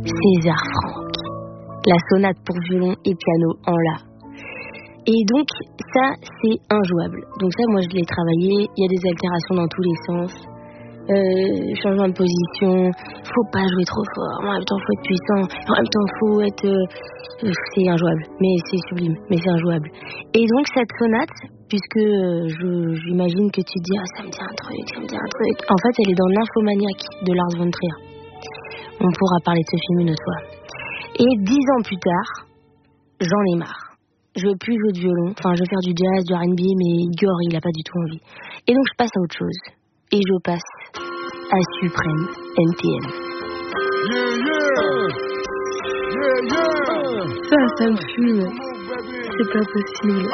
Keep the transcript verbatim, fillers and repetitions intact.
César Franck, la sonate pour violon et piano en la. Et donc ça c'est injouable. Donc ça moi je l'ai travaillé, il y a des altérations dans tous les sens, euh, changement de position, faut pas jouer trop fort, en même temps faut être puissant, en même temps faut être... Euh, c'est injouable, mais c'est sublime, mais c'est injouable. Et donc cette sonate, puisque euh, je, j'imagine que tu te dis ah, ça me dit un truc, ça me dit un truc, en fait elle est dans Nymphomaniac de Lars von Trier. On pourra parler de ce film une autre fois. Et dix ans plus tard, j'en ai marre. Je veux plus jouer de violon, enfin je veux faire du jazz, du R and B, mais Igor il a pas du tout envie. Et donc je passe à autre chose. Et je passe à Suprême N T M. Yeah, yeah. Yeah, yeah. Ça, ça me fume. C'est pas possible.